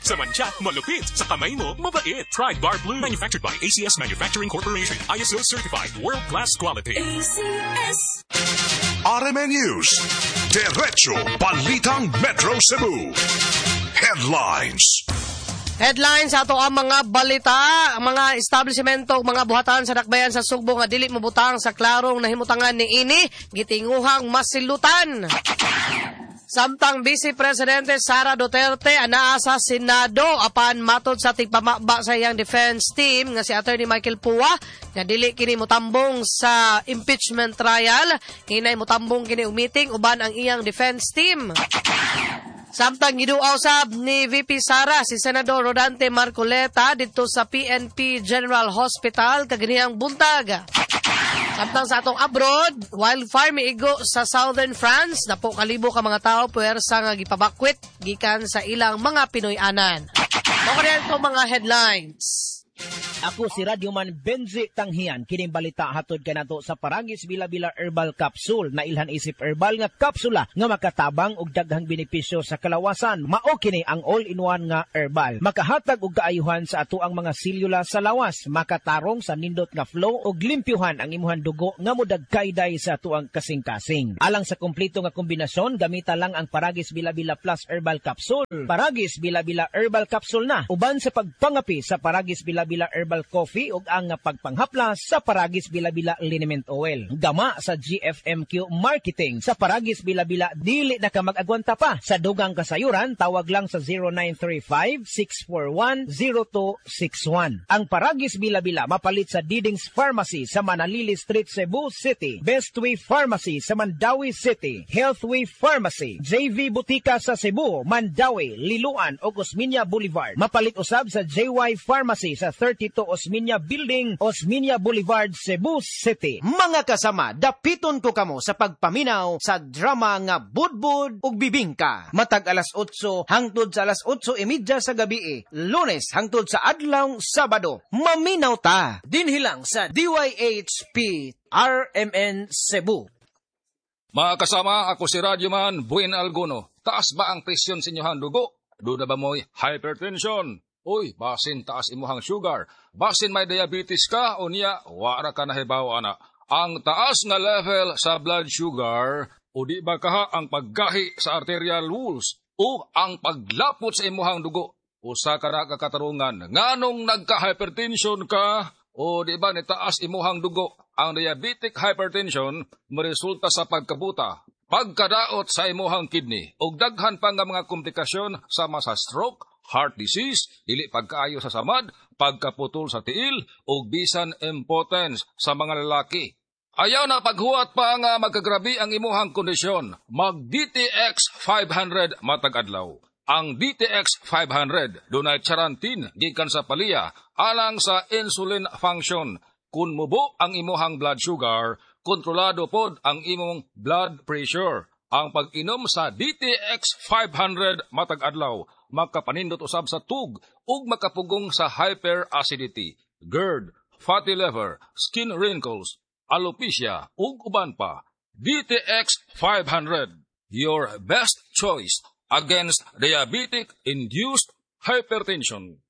Sa mancha, malupit. Sa kamay mo, mabait. Try Bar Blue. Manufactured by ACS Manufacturing Corporation. ISO certified. World-class quality. ACS. RMN News. Diretso Balitang Metro Cebu. Headlines. Headlines ato ang mga balita, ang mga establishmento, mga buhatan sa dakbayan sa Sugbo nga dili mabutang sa klarong nahimutangan ni ini, gitinguhang masilutan. Samtang Vice Presidente Sara Duterte anaa sa Senado apan matod sa tigpamaba sa iyang defense team nga si Attorney Michael Pua nga dili kini motambong sa impeachment trial, hinay motambong kini meeting uban ang iyang defense team. Samtang giduaw sab ni VP Sara si Senador Rodante Marcoleta dito sa PNP General Hospital kaganihang buntag. Samtang sa atong abroad, wildfire miigo sa southern France, napo kalibo ka mga tao puwersa nga gipabakwit gikan sa ilang mga Pinoy-anan. Mao ko mga headlines. Ako si Radyoman Benzi Tanghian, kining balita hatod kanato sa Paragis Bila-Bila Herbal Capsule na ilhan isip herbal nga kapsula nga makatabang og daghang benepisyo sa kalawasan. Mao kini ang all-in-one nga herbal. Makahatag og kaayuhan sa ato ang mga selula sa lawas, makatarong sa nindot nga flow og limpyuhan ang imuhang dugo nga modagkayday sa ato ang kasing-kasing. Alang sa kumpleto nga kombinasyon, gamita lang ang Paragis Bila-Bila Plus Herbal Capsule. Paragis Bila-Bila Herbal Capsule na uban sa pagpangapi sa Paragis Bila-Bila Herbal Coffee ug ang pagpanghaplas sa Paragis Bila-Bila Liniment Oil. Gama sa GFMQ Marketing sa Paragis Bila-Bila dili na ka mag-agwanta pa. Sa dugang kasayuran, tawag lang sa 0935-641-0261. Ang Paragis Bila-Bila mapalit sa Didings Pharmacy sa Manalili Street, Cebu City, Bestway Pharmacy sa Mandawi City, Healthway Pharmacy, JV Butika sa Cebu, Mandawi, Liloan ug Osmeña Boulevard. Mapalit usab sa JY Pharmacy sa 32 Osmeña Building, Osmeña Boulevard, Cebu City. Mga kasama, dapiton ko kamo sa pagpaminaw sa drama nga Budbud ug Bibingka. Matag alas 8 hangtod sa alas 8:30 sa gabi, Lunes hangtod sa adlaw Sabado. Maminaw ta dinhi lang sa DYHP RMN Cebu. Mga kasama, ako si Radyoman Buin Alguno. Taas ba ang presyon sa inyong dugo? Duda ba mo'y hypertension? Uy, basin taas imuhang sugar. Basin may diabetes ka o niya, wara ka nahibaw ana. Ang taas nga level sa blood sugar, o di ba kaha ang paggahi sa arterial walls o ang paglapot sa imuhang dugo. Usa ka na kakatarungan, nganong nagka-hypertension ka o di ba ni taas imuhang dugo. Ang diabetic hypertension maresulta sa pagkabuta, pagkadaot sa imuhang kidney o daghan pa nga mga komplikasyon sama sa stroke, heart disease, dili pagkaayo sa samad, pagkaputol sa tiil, o bisan impotence sa mga lalaki. Ayaw na paghuwat pa nga magkagrabi ang imuhang kondisyon. Mag-DTX 500 matag adlaw. Ang DTX 500 dunay charantin gikan sa palya alang sa insulin function. Kung mubo ang imuhang blood sugar, kontrolado pod ang imong blood pressure. Ang pag-inom sa DTX 500 matag adlaw makapanindot usab sa tug ug makapugong sa hyperacidity, GERD, fatty liver, skin wrinkles, alopecia ug uban pa. DTX 500, your best choice against diabetic-induced hypertension.